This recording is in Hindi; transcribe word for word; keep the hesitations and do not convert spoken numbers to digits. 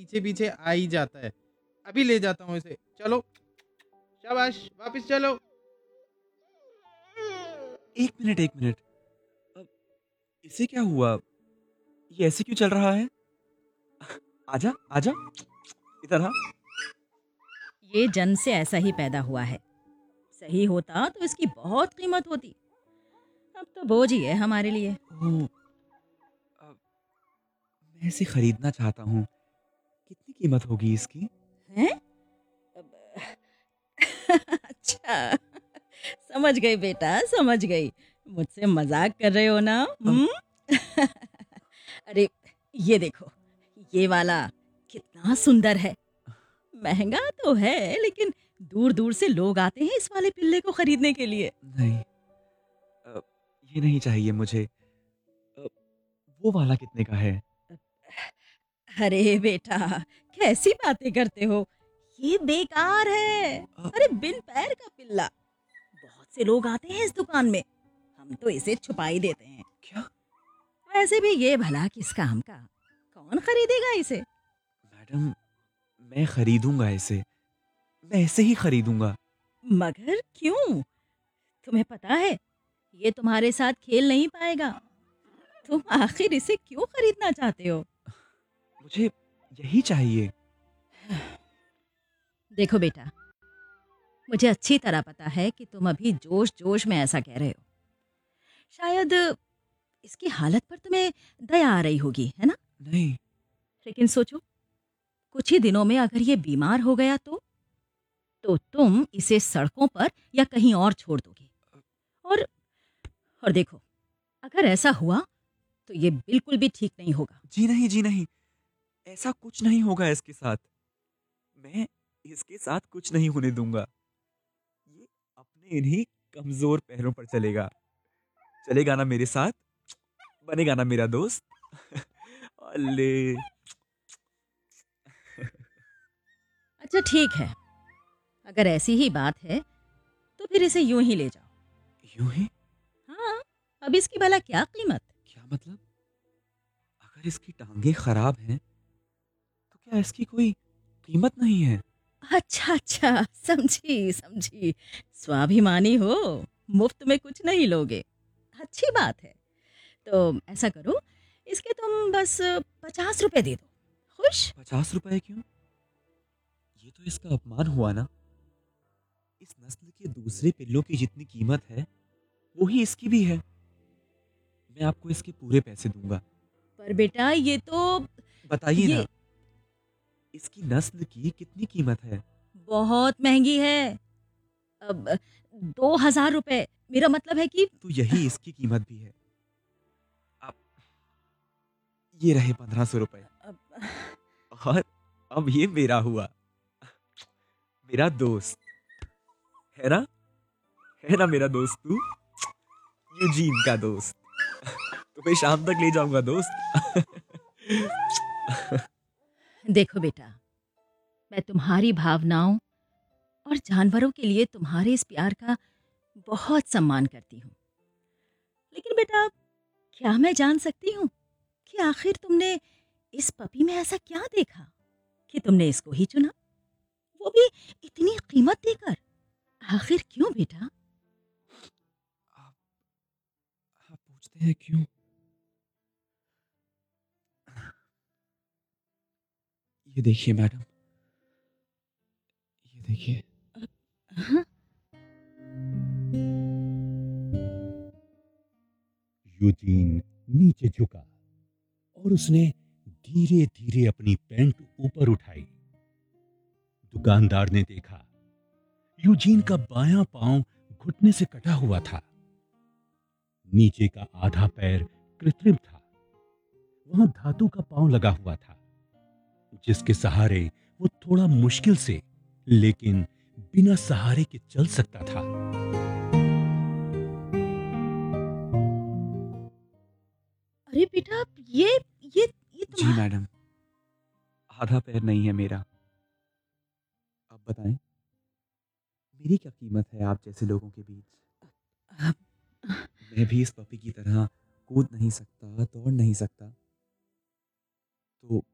पीछे पीछे आ ही जाता है। अभी ले जाता हूँ इसे, चलो। शाबाश, वापस चलो। एक मिनट एक मिनट, अब इसे क्या हुआ? ये ऐसे क्यों चल रहा है? आजा आजा, इधर आ। ये जन्म से ऐसा ही पैदा हुआ है। सही होता तो इसकी बहुत कीमत होती। अब तो बोझ ही है हमारे लिए। ओह, अब मैं इसे खरीदना चाहता हूँ। कितनी कीमत होगी इसकी? हैं? अब- अच्छा, समझ गई बेटा, समझ गई। मुझसे मजाक कर रहे हो ना? अब हम्म? अरे, ये देखो, ये वाला कितना सुंदर है। महंगा तो है, लेकिन दूर दूर से लोग आते हैं इस वाले पिल्ले को खरीदने के लिए। नहीं, अब ये नहीं चाहिए मुझे। अब वो वाला कितने का है? अरे बेटा, कैसी बातें करते हो? ये बेकार है। अ, अरे, बिन पैर का पिल्ला। बहुत से लोग आते हैं इस दुकान में, हम तो इसे छुपा ही देते हैं। क्या? वैसे भी ये भला किस काम का? कौन खरीदेगा इसे? मैडम, मैं खरीदूंगा इसे। मैं ऐसे ही खरीदूंगा। मगर क्यों? तुम्हें पता है, ये तुम्हारे साथ खेल नहीं पाएगा। तुम आखिर इसे क्यों खरीदना चाहते हो? मुझे यही चाहिए। देखो बेटा, मुझे अच्छी तरह पता है कि तुम अभी जोश जोश में ऐसा कह रहे हो। शायद इसकी हालत पर तुम्हें दया आ रही होगी, है ना? नहीं। लेकिन सोचो, कुछ ही दिनों में अगर ये बीमार हो गया तो तो तुम इसे सड़कों पर या कहीं और छोड़ दोगे। और और देखो, अगर ऐसा हुआ तो ये बिल्कुल भी ठीक नहीं होगा। जी नहीं, जी नहीं, ऐसा कुछ नहीं होगा इसके साथ। मैं इसके साथ कुछ नहीं होने दूंगा। ये अपने इन्हीं कमजोर पैरों पर चलेगा। चलेगा ना मेरे साथ, बनेगा ना मेरा दोस्त। अल्ले। अच्छा ठीक है, अगर ऐसी ही बात है तो फिर इसे यूं ही ले जाओ। यूं ही? हाँ, अब इसकी भला क्या कीमत? क्या मतलब? अगर इसकी टांगे खराब हैं तो क्या इसकी कोई कीमत नहीं है? अच्छा अच्छा, समझी समझी। स्वाभिमानी हो, मुफ्त में कुछ नहीं लोगे। अच्छी बात है। तो ऐसा करो, इसके तुम बस पचास रुपए दे दो। खुश? पचास रुपए क्यों? ये तो इसका अपमान हुआ ना। इस नस्ल के दूसरे पिल्लों की जितनी कीमत है वो ही इसकी भी है। मैं आपको इसके पूरे पैसे दूंगा। पर बेटा, ये तो बताइए ना, ये इसकी नस्ल की कितनी कीमत है? बहुत महंगी है। अब दो हजार रुपए, मेरा मतलब है कि तो यही इसकी कीमत भी है। अब ये रहे पंद्रह सौ रुपए। अब, और अब ये मेरा हुआ, मेरा दोस्त। है ना? है ना मेरा दोस्त तू? यूजीन का दोस्त। तुम्हें शाम तक ले जाऊंगा दोस्त। देखो बेटा, मैं तुम्हारी भावनाओं और जानवरों के लिए तुम्हारे इस प्यार का बहुत सम्मान करती हूँ। लेकिन बेटा, क्या मैं जान सकती हूँ कि आखिर तुमने इस पपी में ऐसा क्या देखा कि तुमने इसको ही चुना, वो भी इतनी कीमत देकर? आखिर क्यों बेटा? आप आप पूछते हैं क्यों? ये देखिए मैडम, ये देखिए। हाँ? यूजीन नीचे झुका और उसने धीरे धीरे अपनी पैंट ऊपर उठाई। दुकानदार ने देखा यूजीन का बायां पांव घुटने से कटा हुआ था। नीचे का आधा पैर कृत्रिम था। वहां धातु का पांव लगा हुआ था, जिसके सहारे वो थोड़ा मुश्किल से लेकिन बिना सहारे के चल सकता था। अरे बेटा, ये ये ये जी तुम्हारा। मैडम, आधा पैर नहीं है मेरा। आप बताएं, मेरी क्या कीमत है आप जैसे लोगों के बीच? मैं भी इस पपी की तरह कूद नहीं सकता, दौड़ नहीं सकता, तो